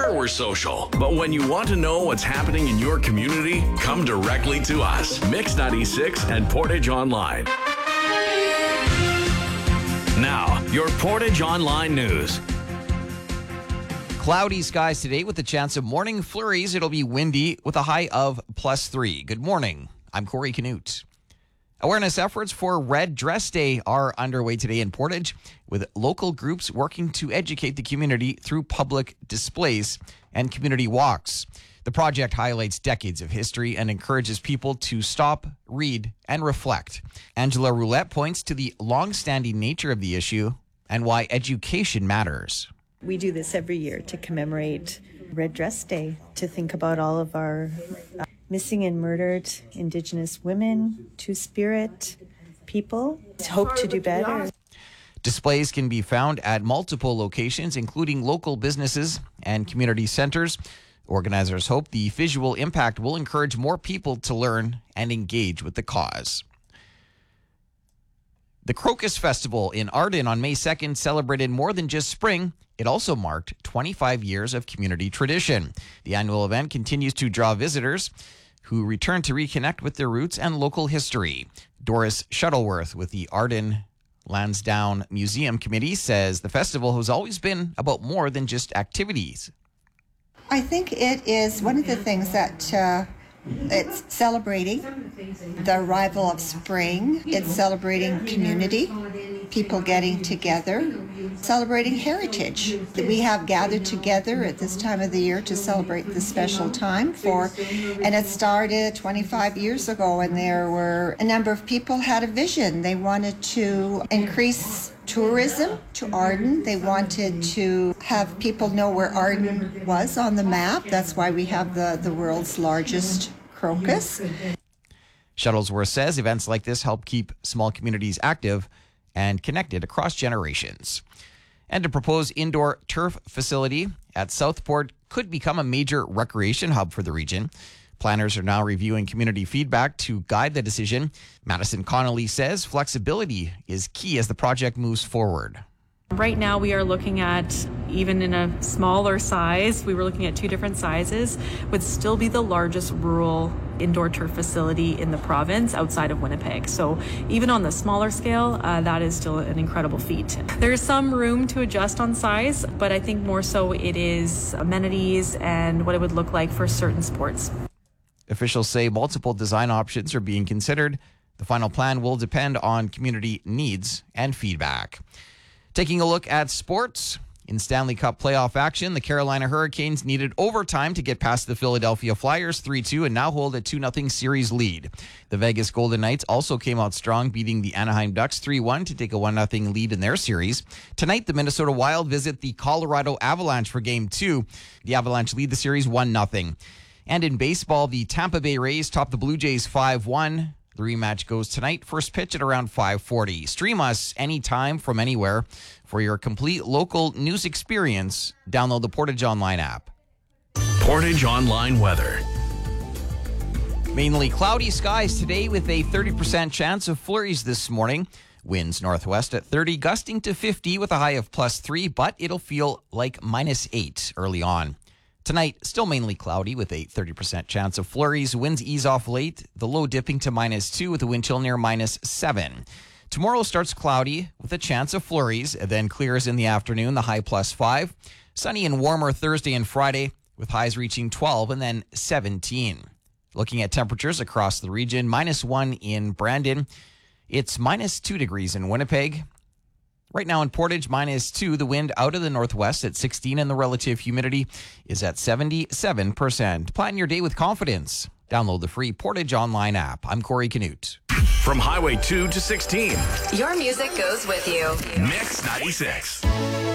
Sure, we're social, but when you want to know what's happening in your community, come directly to us. Mix 96 and Portage Online. Now, your Portage Online news. Cloudy skies today with a chance of morning flurries. It'll be windy with a high of +3. Good morning. I'm Corey Canute. Awareness efforts for Red Dress Day are underway today in Portage, with local groups working to educate the community through public displays and community walks. The project highlights decades of history and encourages people to stop, read, and reflect. Angela Roulette points to the long-standing nature of the issue and why education matters. We do this every year to commemorate Red Dress Day, to think about all of our missing and murdered Indigenous women, Two-Spirit people. Hope to do better. Displays can be found at multiple locations, including local businesses and community centers. Organizers hope the visual impact will encourage more people to learn and engage with the cause. The Crocus Festival in Arden on May 2nd celebrated more than just spring. It also marked 25 years of community tradition. The annual event continues to draw visitors who return to reconnect with their roots and local history. Doris Shuttleworth with the Arden Lansdowne Museum Committee says the festival has always been about more than just activities. I think it is one of the things that it's celebrating the arrival of spring. It's celebrating community, people getting together, celebrating heritage. We have gathered together at this time of the year to celebrate this special time and it started 25 years ago, and there were a number of people had a vision. They wanted to increase tourism to Arden. They wanted to have people know where Arden was on the map. That's why we have the world's largest crocus. Shuttlesworth says events like this help keep small communities active and connected across generations. And a proposed indoor turf facility at Southport could become a major recreation hub for the region. Planners are now reviewing community feedback to guide the decision. Madison Connolly says flexibility is key as the project moves forward. Right now we are looking at, even in a smaller size, we were looking at 2 different sizes, would still be the largest rural indoor turf facility in the province outside of Winnipeg. So even on the smaller scale, that is still an incredible feat. There's some room to adjust on size, but I think more so it is amenities and what it would look like for certain sports. Officials say multiple design options are being considered. The final plan will depend on community needs and feedback. Taking a look at sports. In Stanley Cup playoff action, the Carolina Hurricanes needed overtime to get past the Philadelphia Flyers 3-2 and now hold a 2-0 series lead. The Vegas Golden Knights also came out strong, beating the Anaheim Ducks 3-1 to take a 1-0 lead in their series. Tonight, the Minnesota Wild visit the Colorado Avalanche for Game 2. The Avalanche lead the series 1-0. And in baseball, the Tampa Bay Rays top the Blue Jays 5-1. The rematch goes tonight, first pitch at around 5:40. Stream us anytime from anywhere for your complete local news experience. Download the Portage Online app. Portage Online weather. Mainly cloudy skies today with a 30% chance of flurries this morning. Winds northwest at 30, gusting to 50 with a high of +3, but it'll feel like -8 early on. Tonight, still mainly cloudy with a 30% chance of flurries. Winds ease off late, the low dipping to -2 with a wind chill near -7. Tomorrow starts cloudy with a chance of flurries, then clears in the afternoon, the high +5. Sunny and warmer Thursday and Friday with highs reaching 12 and then 17. Looking at temperatures across the region, -1 in Brandon. It's -2 degrees in Winnipeg. Right now in Portage, -2. The wind out of the northwest at 16 and the relative humidity is at 77%. Plan your day with confidence. Download the free Portage Online app. I'm Corey Canute. From Highway 2 to 16. Your music goes with you. Mix 96.